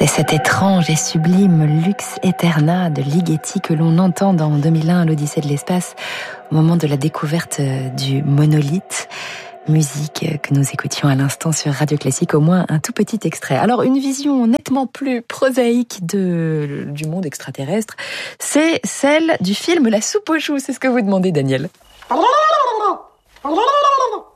C'est cet étrange et sublime Lux Aeterna de Ligeti que l'on entend dans 2001, l'Odyssée de l'espace, au moment de la découverte du monolithe. Musique que nous écoutions à l'instant sur Radio Classique, au moins un tout petit extrait. Alors, une vision nettement plus prosaïque du monde extraterrestre, c'est celle du film La soupe aux choux. C'est ce que vous demandez, Daniel.